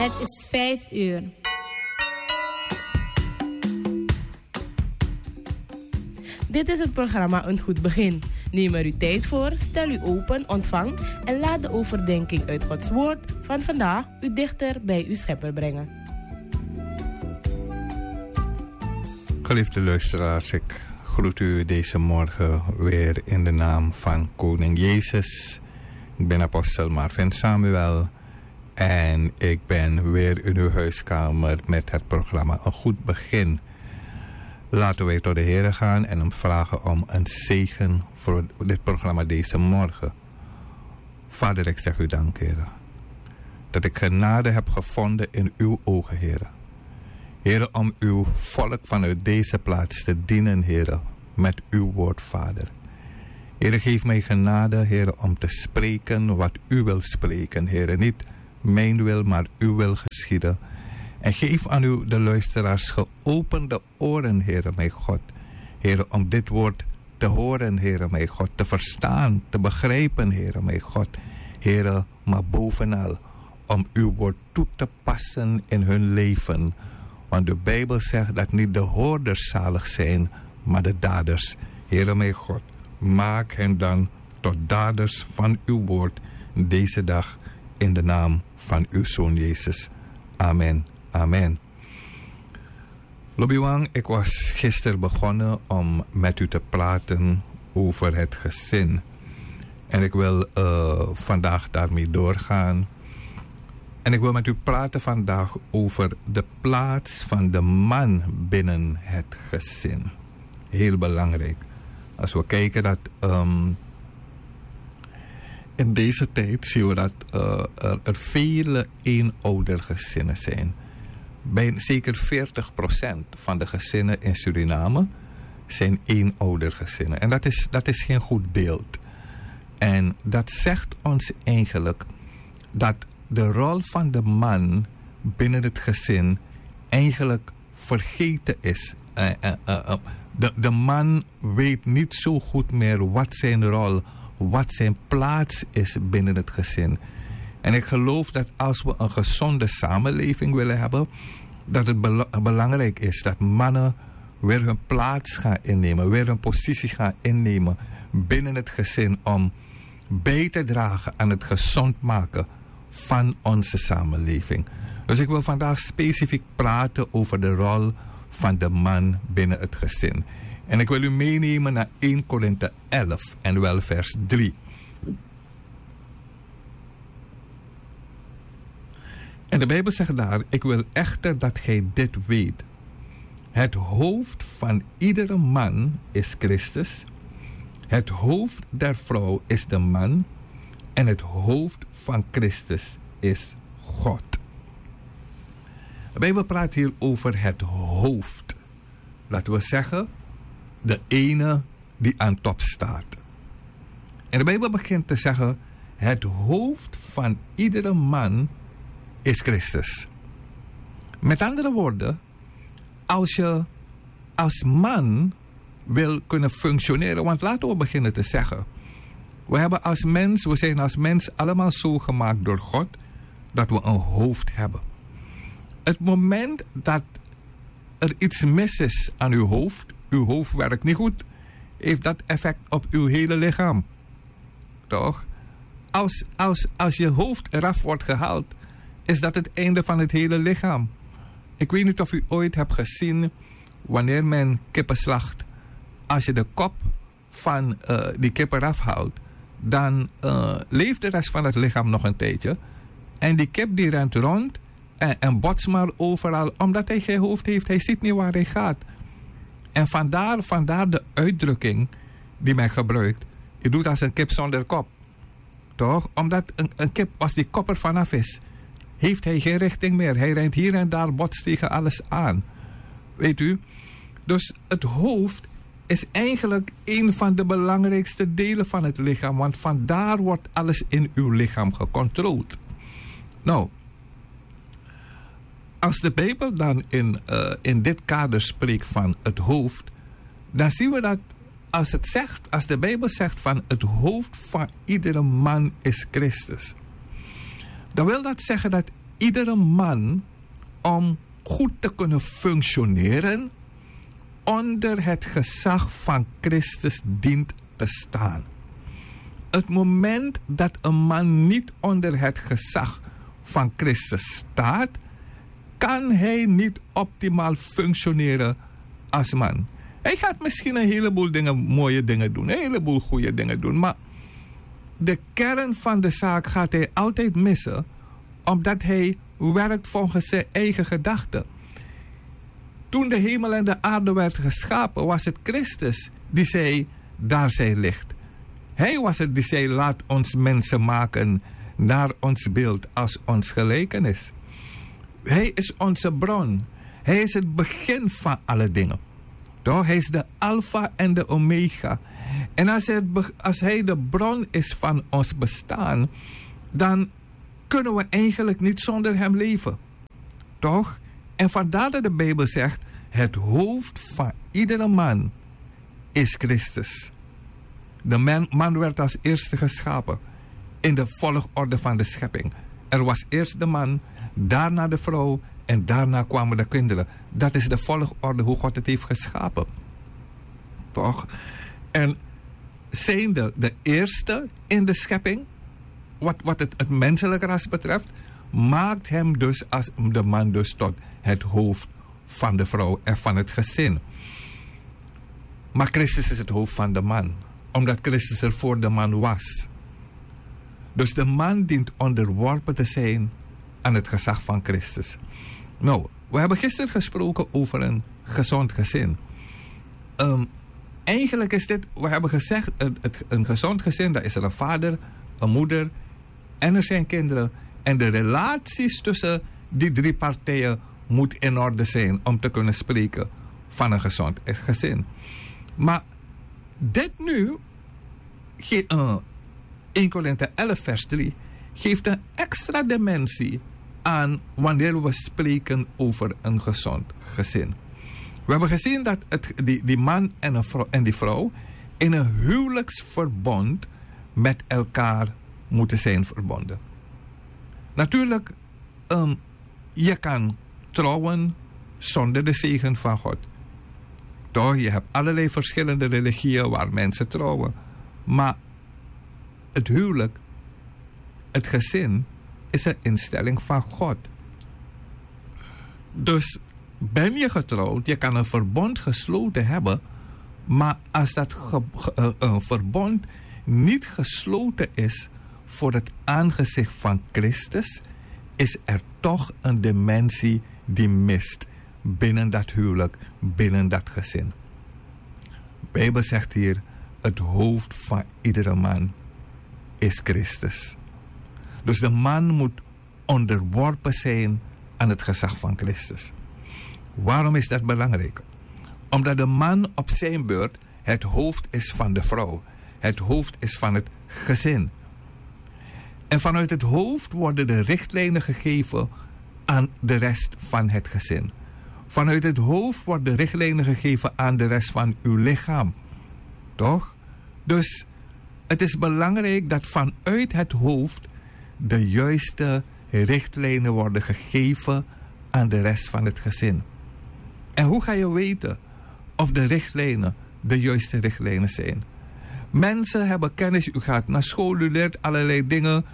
Het is 5 uur. Dit is het programma Een Goed Begin. Neem er uw tijd voor, stel u open, ontvang en laat de overdenking uit Gods Woord van vandaag u dichter bij uw Schepper brengen. Geliefde luisteraars, ik groet u deze morgen weer in de naam van Koning Jezus. Ik ben apostel Marvin Samuel en ik ben weer in uw huiskamer met het programma Een Goed Begin. Laten wij tot de Heer gaan en hem vragen om een zegen voor dit programma deze morgen. Vader, ik zeg u dank, Heer, dat ik genade heb gevonden in uw ogen, Heer. Heer, om uw volk vanuit deze plaats te dienen, Heer, met uw woord, Vader. Heer, geef mij genade, Heer, om te spreken wat u wil spreken, Heer. Niet mijn wil, maar uw wil geschieden. En geef aan u, de luisteraars, geopende oren, Heer, mijn God. Heer, om dit woord te horen, Heer, mijn God. Te verstaan, te begrijpen, Heer, mijn God. Heer, maar bovenal om uw woord toe te passen in hun leven. Want de Bijbel zegt dat niet de hoorders zalig zijn, maar de daders. Heer, mijn God, maak hen dan tot daders van uw woord deze dag in de naam van uw Zoon Jezus. Amen. Amen. Lobiwang, ik was gisteren begonnen om met u te praten over het gezin. En ik wil vandaag daarmee doorgaan. En ik wil met u praten vandaag over de plaats van de man binnen het gezin. Heel belangrijk. Als we kijken dat in deze tijd zien we dat er vele eenoudergezinnen zijn. Bij zeker 40% van de gezinnen in Suriname zijn eenoudergezinnen. En dat is geen goed beeld. En dat zegt ons eigenlijk dat de rol van de man binnen het gezin eigenlijk vergeten is. De man weet niet zo goed meer wat zijn rol, wat zijn plaats is binnen het gezin. En ik geloof dat als we een gezonde samenleving willen hebben, dat het belangrijk is dat mannen weer hun plaats gaan innemen, weer hun positie gaan innemen binnen het gezin om bij te dragen aan het gezond maken van onze samenleving. Dus ik wil vandaag specifiek praten over de rol van de man binnen het gezin. En ik wil u meenemen naar 1 Korinthe 11 en wel vers 3. En de Bijbel zegt daar: ik wil echter dat gij dit weet. Het hoofd van iedere man is Christus. Het hoofd der vrouw is de man. En het hoofd van Christus is God. De Bijbel praat hier over het hoofd. Laten we zeggen, de ene die aan top staat. En de Bijbel begint te zeggen: het hoofd van iedere man is Christus. Met andere woorden, als je als man wil kunnen functioneren, want laten we beginnen te zeggen, we zijn als mens allemaal zo gemaakt door God dat we een hoofd hebben. Het moment dat er iets mis is aan uw hoofd werkt niet goed, heeft dat effect op uw hele lichaam. Toch? Als je hoofd eraf wordt gehaald, is dat het einde van het hele lichaam. Ik weet niet of u ooit hebt gezien wanneer men kippen slacht. Als je de kop van die kip eraf haalt, dan leeft de rest van het lichaam nog een tijdje. En die kip die rent rond en botst maar overal, omdat hij geen hoofd heeft. Hij ziet niet waar hij gaat. En vandaar de uitdrukking die men gebruikt: je doet als een kip zonder kop. Toch? Omdat een kip, als die kop er vanaf is, heeft hij geen richting meer. Hij rent hier en daar, botst tegen alles aan. Weet u? Dus het hoofd is eigenlijk een van de belangrijkste delen van het lichaam. Want vandaar wordt alles in uw lichaam gecontroleerd. Nou, als de Bijbel dan in dit kader spreekt van het hoofd, dan zien we dat als de Bijbel zegt van het hoofd van iedere man is Christus, dan wil dat zeggen dat iedere man om goed te kunnen functioneren onder het gezag van Christus dient te staan. Het moment dat een man niet onder het gezag van Christus staat, kan hij niet optimaal functioneren als man. Hij gaat misschien een heleboel dingen, mooie dingen doen, een heleboel goede dingen doen, maar de kern van de zaak gaat hij altijd missen, omdat hij werkt volgens zijn eigen gedachten. Toen de hemel en de aarde werd geschapen, was het Christus die zei, daar zij licht. Hij was het die zei, laat ons mensen maken naar ons beeld als ons gelijkenis. Hij is onze bron. Hij is het begin van alle dingen. Toch? Hij is de alfa en de omega. En als hij de bron is van ons bestaan, dan kunnen we eigenlijk niet zonder hem leven. Toch? En vandaar dat de Bijbel zegt, het hoofd van iedere man is Christus. De man werd als eerste geschapen in de volgorde van de schepping. Er was eerst de man, daarna de vrouw en daarna kwamen de kinderen. Dat is de volgorde hoe God het heeft geschapen. Toch? En zijn de eerste in de schepping, wat het menselijke ras betreft, maakt hem dus als de man dus tot het hoofd van de vrouw en van het gezin. Maar Christus is het hoofd van de man, omdat Christus er voor de man was. Dus de man dient onderworpen te zijn aan het gezag van Christus. Nou, we hebben gisteren gesproken over een gezond gezin. Eigenlijk is dit, we hebben gezegd, een gezond gezin, dat is er een vader, een moeder en er zijn kinderen. En de relaties tussen die drie partijen moet in orde zijn om te kunnen spreken van een gezond gezin. Maar dit nu, 1 Korinthe 11 vers 3, geeft een extra dimensie aan wanneer we spreken over een gezond gezin. We hebben gezien dat die man en die vrouw in een huwelijksverbond met elkaar moeten zijn verbonden. Natuurlijk, je kan trouwen zonder de zegen van God. Toch, je hebt allerlei verschillende religieën waar mensen trouwen. Maar het huwelijk, het gezin, is een instelling van God. Dus ben je getrouwd, je kan een verbond gesloten hebben, maar als dat een verbond niet gesloten is voor het aangezicht van Christus, is er toch een dimensie die mist binnen dat huwelijk, binnen dat gezin. De Bijbel zegt hier, het hoofd van iedere man is Christus. Dus de man moet onderworpen zijn aan het gezag van Christus. Waarom is dat belangrijk? Omdat de man op zijn beurt het hoofd is van de vrouw. Het hoofd is van het gezin. En vanuit het hoofd worden de richtlijnen gegeven aan de rest van het gezin. Vanuit het hoofd worden de richtlijnen gegeven aan de rest van uw lichaam. Toch? Dus het is belangrijk dat vanuit het hoofd de juiste richtlijnen worden gegeven aan de rest van het gezin. En hoe ga je weten of de richtlijnen de juiste richtlijnen zijn? Mensen hebben kennis, u gaat naar school, u leert allerlei dingen.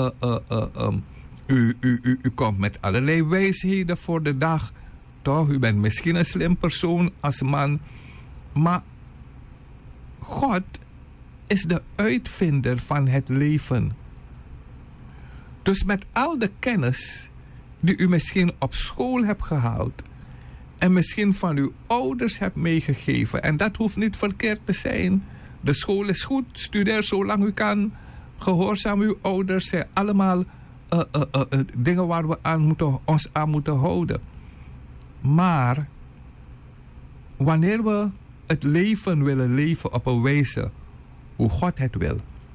U komt met allerlei wijsheden voor de dag. Toch, u bent misschien een slim persoon als man. Maar God is de uitvinder van het leven. Dus met al de kennis die u misschien op school hebt gehaald en misschien van uw ouders hebt meegegeven, en dat hoeft niet verkeerd te zijn. De school is goed, studeer zolang u kan, gehoorzaam uw ouders, zijn allemaal dingen waar we ons aan moeten houden. Maar wanneer we het leven willen leven op een wijze hoe God het wil,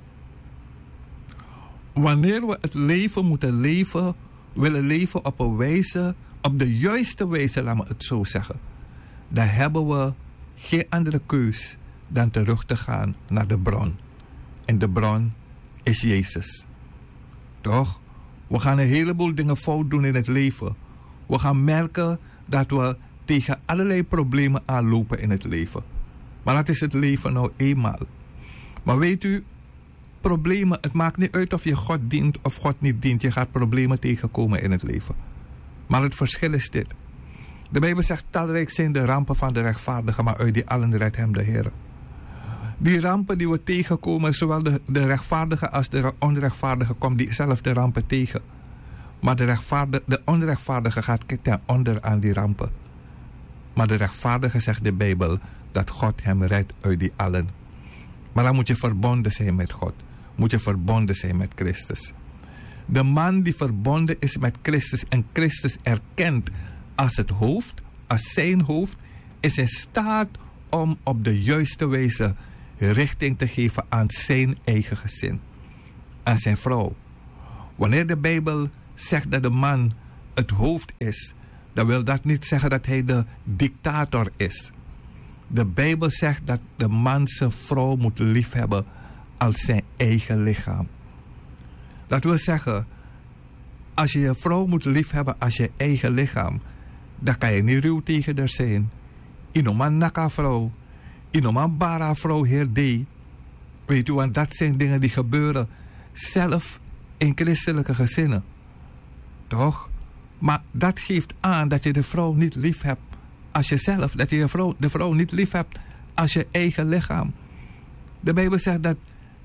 wanneer we het leven moeten willen leven op een wijze, op de juiste wijze, laat me het zo zeggen, dan hebben we geen andere keus dan terug te gaan naar de bron. En de bron is Jezus. Toch? We gaan een heleboel dingen fout doen in het leven. We gaan merken dat we tegen allerlei problemen aanlopen in het leven. Maar dat is het leven nou eenmaal. Maar weet u, problemen, het maakt niet uit of je God dient of God niet dient. Je gaat problemen tegenkomen in het leven. Maar het verschil is dit. De Bijbel zegt, talrijk zijn de rampen van de rechtvaardigen, maar uit die allen redt hem de Heer. Die rampen die we tegenkomen, zowel de rechtvaardige als de onrechtvaardige, komt diezelfde rampen tegen. Maar de onrechtvaardige gaat ten onder aan die rampen. Maar de rechtvaardige, zegt de Bijbel, dat God hem redt uit die allen. Maar dan moet je verbonden zijn met God. Moet je verbonden zijn met Christus. De man die verbonden is met Christus en Christus erkent als het hoofd, als zijn hoofd, is in staat om op de juiste wijze richting te geven aan zijn eigen gezin. Aan zijn vrouw. Wanneer de Bijbel zegt dat de man het hoofd is, dan wil dat niet zeggen dat hij de dictator is. De Bijbel zegt dat de man zijn vrouw moet liefhebben als zijn eigen lichaam. Dat wil zeggen, als je je vrouw moet liefhebben als je eigen lichaam, dan kan je niet ruw tegen haar zijn. Inoman naka vrouw, inoman bara vrouw heer dee. Weet u, want dat zijn dingen die gebeuren zelf in christelijke gezinnen. Toch? Maar dat geeft aan dat je de vrouw niet lief hebt als jezelf. Dat je de vrouw niet lief hebt als je eigen lichaam. De Bijbel zegt dat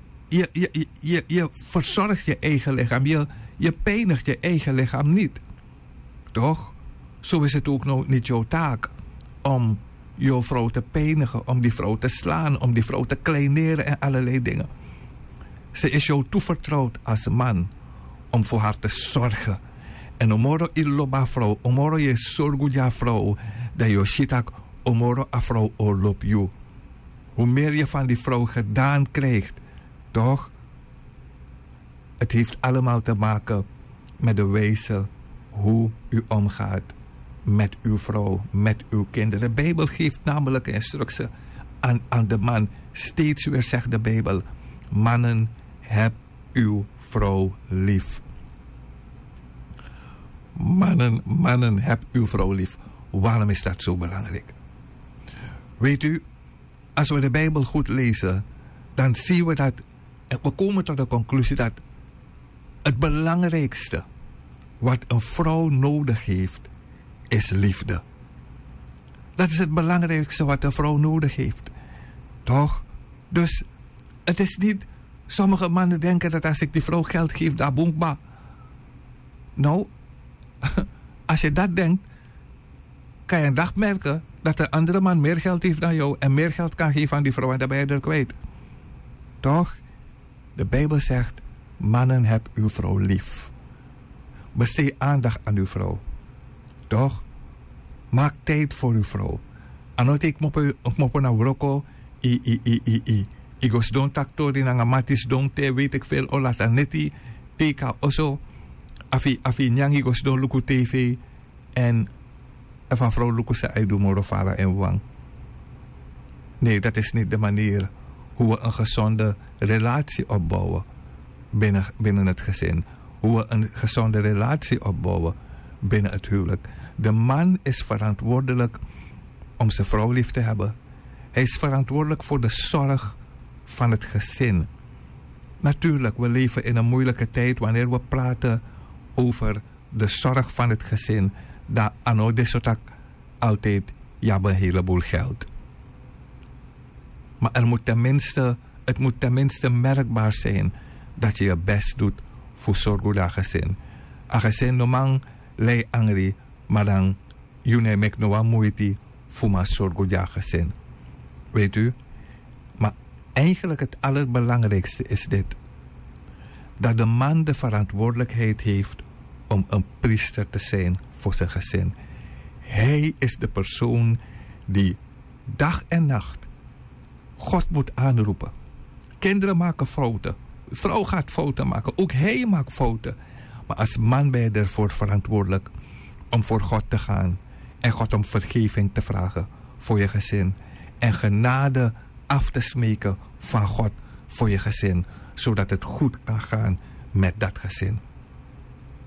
je verzorgt je eigen lichaam. Je pijnigt je eigen lichaam niet. Toch? Zo is het ook nou niet jouw taak om jouw vrouw te pijnigen, om die vrouw te slaan, om die vrouw te kleineren en allerlei dingen. Ze is jou toevertrouwd als man om voor haar te zorgen. En omoro iloba vrouw, omoro je sorguja vrouw, dat je shitak omoro a vrouw oorlop you. Hoe meer je van die vrouw gedaan krijgt, toch? Het heeft allemaal te maken met de wijze hoe u omgaat met uw vrouw, met uw kinderen. De Bijbel geeft namelijk instructie aan de man. Steeds weer zegt de Bijbel, mannen, heb uw vrouw lief. Mannen, heb uw vrouw lief. Waarom is dat zo belangrijk? Weet u, als we de Bijbel goed lezen, dan zien we dat, en we komen tot de conclusie dat het belangrijkste wat een vrouw nodig heeft, is liefde. Dat is het belangrijkste wat een vrouw nodig heeft. Toch? Dus het is niet, sommige mannen denken dat als ik die vrouw geld geef, dat boemba. Nou, als je dat denkt, kan je een dag merken dat de andere man meer geld heeft dan jou en meer geld kan geven aan die vrouw en dan ben je er kwijt. Toch? De Bijbel zegt, mannen, heb uw vrouw lief. Besteed aandacht aan uw vrouw. Toch? Maak tijd voor uw vrouw. Anote ik mopo na broko I gos don taktori na matis don te weet ik veel olata neti teka oso afi nyangi gos don luku tv en van vrouw luku se aidu morofara en wang. Nee, dat is niet de manier hoe we een gezonde relatie opbouwen binnen het gezin. Hoe we een gezonde relatie opbouwen binnen het huwelijk. De man is verantwoordelijk om zijn vrouw lief te hebben. Hij is verantwoordelijk voor de zorg van het gezin. Natuurlijk, we leven in een moeilijke tijd wanneer we praten over de zorg van het gezin. Dat anno desotak altijd een heleboel geld. Maar het moet tenminste merkbaar zijn dat je je best doet voor zorgen dat gezin. Een gezin nomang lei angri, maar dan je mek no moeite voor maar zorgen dat gezin. Weet u? Maar eigenlijk het allerbelangrijkste is dit. Dat de man de verantwoordelijkheid heeft om een priester te zijn voor zijn gezin. Hij is de persoon die dag en nacht God moet aanroepen. Kinderen maken fouten. Vrouw gaat fouten maken. Ook hij maakt fouten. Maar als man ben je ervoor verantwoordelijk om voor God te gaan. En God om vergeving te vragen voor je gezin. En genade af te smeken van God voor je gezin. Zodat het goed kan gaan met dat gezin.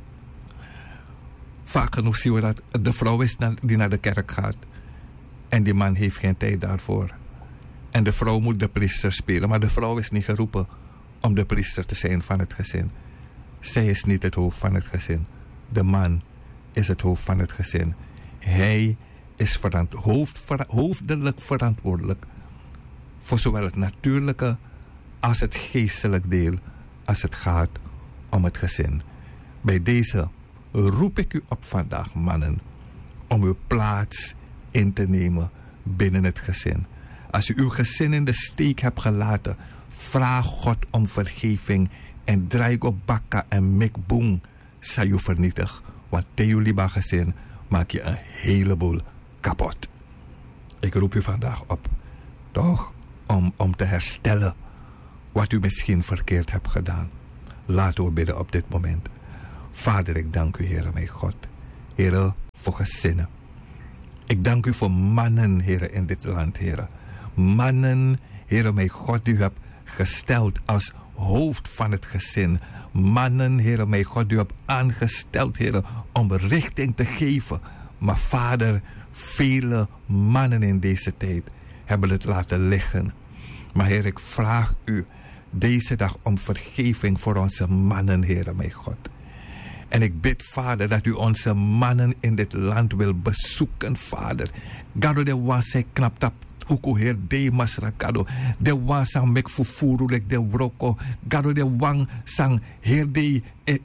Vaak genoeg zien we dat de vrouw is die naar de kerk gaat. En die man heeft geen tijd daarvoor. En de vrouw moet de priester spelen. Maar de vrouw is niet geroepen om de priester te zijn van het gezin. Zij is niet het hoofd van het gezin. De man is het hoofd van het gezin. Hij is hoofdelijk verantwoordelijk voor zowel het natuurlijke als het geestelijk deel als het gaat om het gezin. Bij deze roep ik u op vandaag, mannen, om uw plaats in te nemen binnen het gezin. Als u uw gezin in de steek hebt gelaten, vraag God om vergeving en draai op bakka en mikboeng, zij u vernietig. Want tegen jullie gezin maak je een heleboel kapot. Ik roep u vandaag op, toch, om te herstellen wat u misschien verkeerd hebt gedaan. Laten we bidden op dit moment. Vader, ik dank u, Heere, mijn God. Heere, voor gezinnen. Ik dank u voor mannen, Heere, in dit land, Heere. Mannen, Heere, mijn God, u hebt gesteld als hoofd van het gezin. Mannen, Heere, mijn God, u hebt aangesteld, Heere, om richting te geven. Maar Vader, vele mannen in deze tijd hebben het laten liggen. Maar Heer, ik vraag u deze dag om vergeving voor onze mannen, Heere, mijn God. En ik bid, Vader, dat u onze mannen in dit land wil bezoeken, Vader. Gado de wasai knaptap huku Heer de masrakado. De wan sang mek fufuru lek de wroko. Gado de wang sang Heer de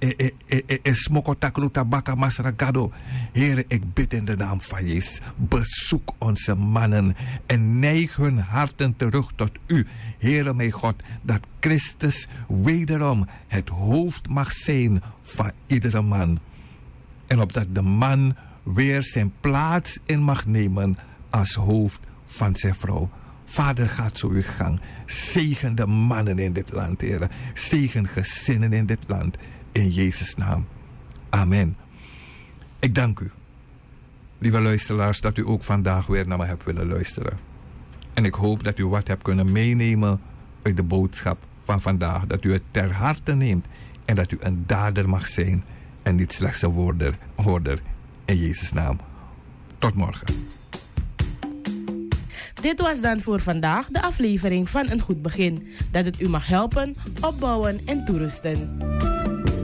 smoko takru tabaka masrakado. Heer, ik bid in de naam van Jezus. Bezoek onze mannen en neig hun harten terug tot u. Heere, mijn God, dat Christus wederom het hoofd mag zijn van iedere man. En opdat de man weer zijn plaats in mag nemen als hoofd van zijn vrouw. Vader, gaat zo uw gang. Zegen de mannen in dit land, Heere. Zegen gezinnen in dit land. In Jezus' naam. Amen. Ik dank u, lieve luisteraars, dat u ook vandaag weer naar me hebt willen luisteren. En ik hoop dat u wat hebt kunnen meenemen uit de boodschap van vandaag. Dat u het ter harte neemt en dat u een dader mag zijn en niet slechts een hoorder. In Jezus' naam. Tot morgen. Dit was dan voor vandaag de aflevering van Een Goed Begin. Dat het u mag helpen, opbouwen en toerusten.